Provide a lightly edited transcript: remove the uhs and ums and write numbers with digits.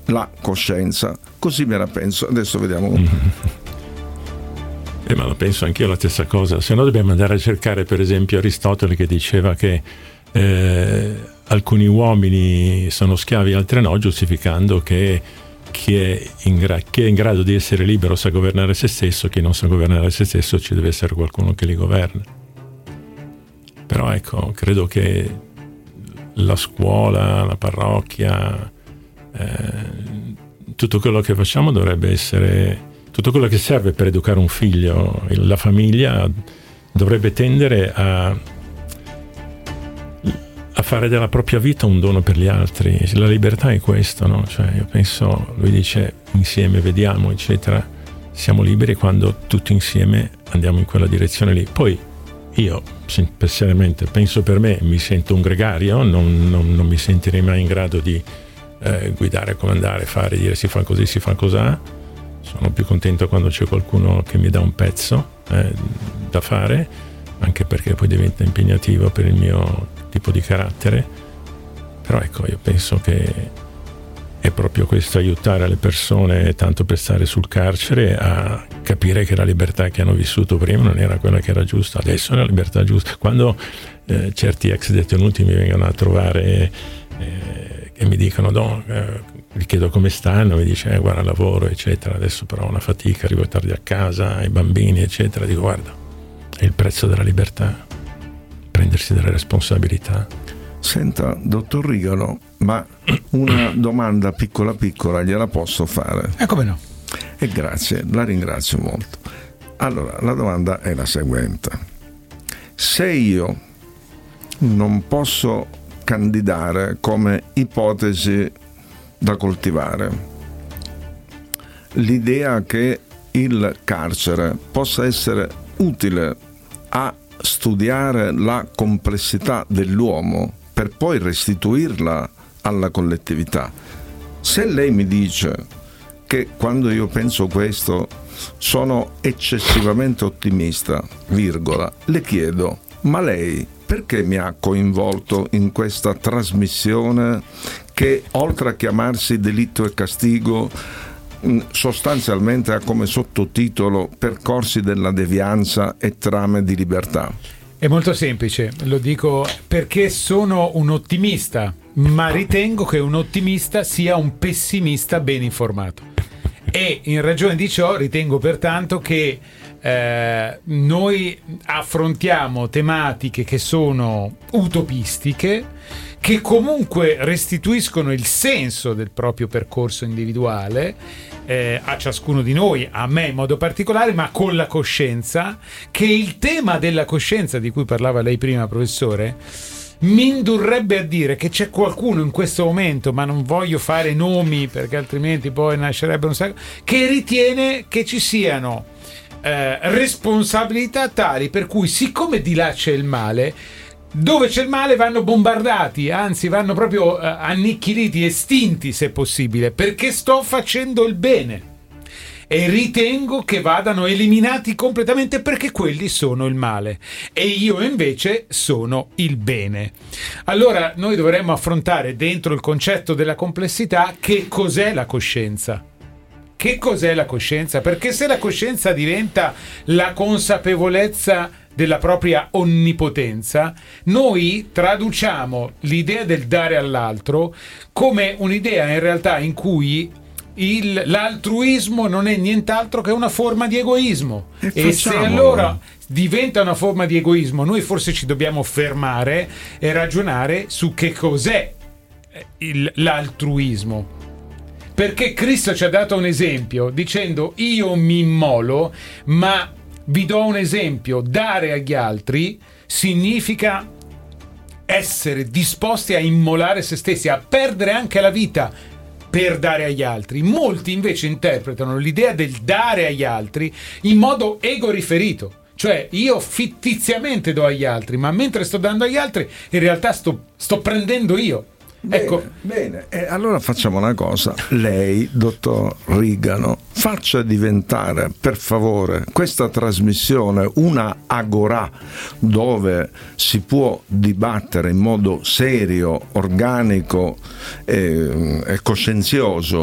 la coscienza. Così me la penso. Adesso vediamo. Ma la penso anch'io la stessa cosa. Se no dobbiamo andare a cercare per esempio Aristotele, che diceva che alcuni uomini sono schiavi, altri no, giustificando che chi è in grado di essere libero sa governare se stesso, chi non sa governare se stesso ci deve essere qualcuno che li governa. Però ecco, credo che la scuola, la parrocchia, tutto quello che facciamo dovrebbe essere, tutto quello che serve per educare un figlio, la famiglia dovrebbe tendere a fare della propria vita un dono per gli altri. La libertà è questo, no? Cioè, io penso, lui dice insieme vediamo, eccetera, siamo liberi quando tutti insieme andiamo in quella direzione lì. Poi io sinceramente penso per me, mi sento un gregario, non mi sentirei mai in grado di guidare, comandare, fare, dire si fa così, si fa cos'ha. Sono più contento quando c'è qualcuno che mi dà un pezzo da fare, anche perché poi diventa impegnativo per il mio tipo di carattere. Però ecco, io penso che è proprio questo, aiutare le persone, tanto per stare sul carcere, a capire che la libertà che hanno vissuto prima non era quella che era giusta, adesso è la libertà giusta. Quando certi ex detenuti mi vengono a trovare e mi dicono gli chiedo come stanno, mi dice guarda, lavoro eccetera, adesso però ho una fatica, arrivo tardi a casa, i bambini eccetera, dico guarda, è il prezzo della libertà, prendersi delle responsabilità. Senta, dottor Rigano, ma una domanda piccola gliela posso fare? Come no? E grazie, la ringrazio molto. Allora, la domanda è la seguente: se io non posso candidare come ipotesi da coltivare l'idea che il carcere possa essere utile a studiare la complessità dell'uomo per poi restituirla alla collettività, se lei mi dice che quando io penso questo sono eccessivamente ottimista, le chiedo, ma lei perché mi ha coinvolto in questa trasmissione che, oltre a chiamarsi Delitto e Castigo, sostanzialmente ha come sottotitolo Percorsi della devianza e trame di libertà? È molto semplice, lo dico perché sono un ottimista, ma ritengo che un ottimista sia un pessimista ben informato. E in ragione di ciò ritengo pertanto che noi affrontiamo tematiche che sono utopistiche, che comunque restituiscono il senso del proprio percorso individuale a ciascuno di noi, a me in modo particolare, ma con la coscienza, che il tema della coscienza di cui parlava lei prima, professore, mi indurrebbe a dire che c'è qualcuno in questo momento, ma non voglio fare nomi perché altrimenti poi nascerebbe un sacco, che ritiene che ci siano responsabilità tali per cui, siccome di là c'è il male, dove c'è il male vanno bombardati, anzi vanno proprio annichiliti, estinti se possibile, perché sto facendo il bene, e ritengo che vadano eliminati completamente perché quelli sono il male e io invece sono il bene. Allora noi dovremmo affrontare dentro il concetto della complessità che cos'è la coscienza. Che cos'è la coscienza? Perché se la coscienza diventa la consapevolezza della propria onnipotenza, noi traduciamo l'idea del dare all'altro come un'idea in realtà in cui l'altruismo non è nient'altro che una forma di egoismo. E se allora diventa una forma di egoismo, noi forse ci dobbiamo fermare e ragionare su che cos'è l'altruismo. Perché Cristo ci ha dato un esempio dicendo io mi immolo, ma vi do un esempio: dare agli altri significa essere disposti a immolare se stessi, a perdere anche la vita per dare agli altri. Molti invece interpretano l'idea del dare agli altri in modo ego-riferito, cioè io fittiziamente do agli altri, ma mentre sto dando agli altri in realtà sto prendendo io. Bene, ecco. Bene. Allora facciamo una cosa: lei, dottor Rigano, faccia diventare per favore questa trasmissione una agorà dove si può dibattere in modo serio, organico e coscienzioso